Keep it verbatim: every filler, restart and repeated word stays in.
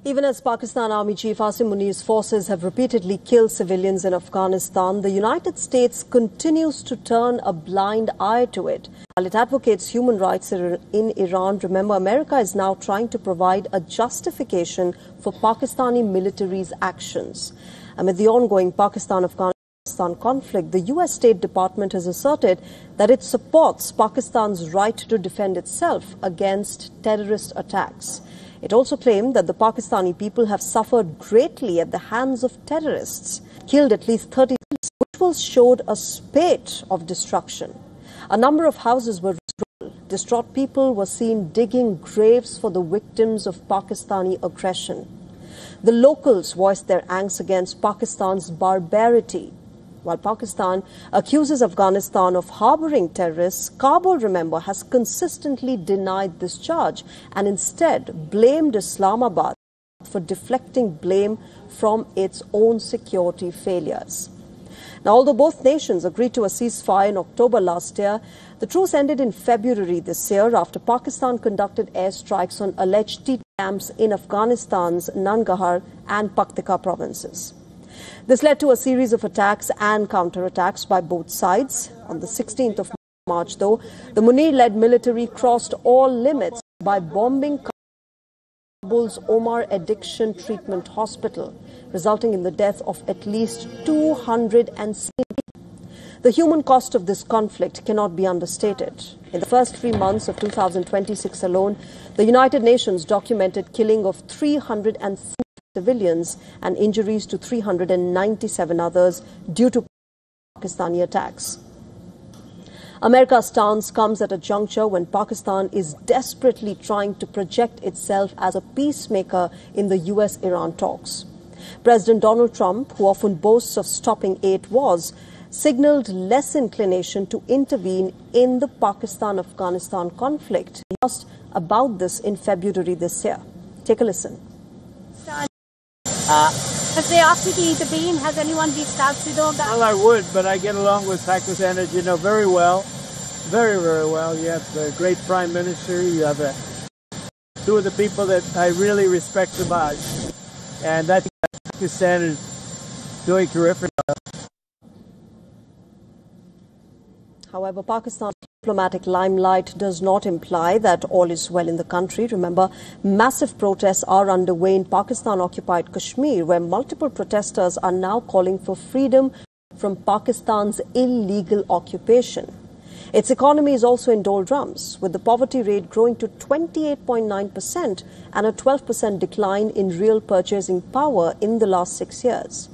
Even as Pakistan Army Chief Asim Munir's forces have repeatedly killed civilians in Afghanistan, the United States continues to turn a blind eye to it. While it advocates human rights in Iran, remember, America is now trying to provide a justification for Pakistani military's actions. Amid the ongoing Pakistan-Afghanistan conflict, the U S State Department has asserted that it supports Pakistan's right to defend itself against terrorist attacks. It also claimed that the Pakistani people have suffered greatly at the hands of terrorists, killed at least thirty visuals showed a spate of destruction. A number of houses were destroyed. Distraught people were seen digging graves for the victims of Pakistani aggression. The locals voiced their angst against Pakistan's barbarity. While Pakistan accuses Afghanistan of harboring terrorists, Kabul, remember, has consistently denied this charge and instead blamed Islamabad for deflecting blame from its own security failures. Now, although both nations agreed to a ceasefire in October last year, the truce ended in February this year after Pakistan conducted airstrikes on alleged T camps in Afghanistan's Nangarhar and Paktika provinces. This led to a series of attacks and counterattacks by both sides. On the sixteenth of March, though, the Munir-led military crossed all limits by bombing Kabul's Omar Addiction Treatment Hospital, resulting in the death of at least two hundred seventy people. The human cost of this conflict cannot be understated. In the first three months of two thousand twenty-six alone, the United Nations documented killing of three hundred civilians and injuries to three hundred ninety-seven others due to Pakistani attacks. America's stance comes at a juncture when Pakistan is desperately trying to project itself as a peacemaker in the U S Iran talks. President Donald Trump, who often boasts of stopping eight wars, signaled less inclination to intervene in the Pakistan-Afghanistan conflict. He asked about this in February this year. Take a listen. Uh, Have they asked you to intervene? Has anyone reached out to them? Well, I would, but I get along with Pakistan, as you know, very well. Very, very well. You have a great prime minister. You have a, two of the people that I really respect the most. And I think Pakistan is doing terrific. However, Pakistan's diplomatic limelight does not imply that all is well in the country. Remember, massive protests are underway in Pakistan-occupied Kashmir, where multiple protesters are now calling for freedom from Pakistan's illegal occupation. Its economy is also in doldrums, with the poverty rate growing to twenty-eight point nine percent and a twelve percent decline in real purchasing power in the last six years.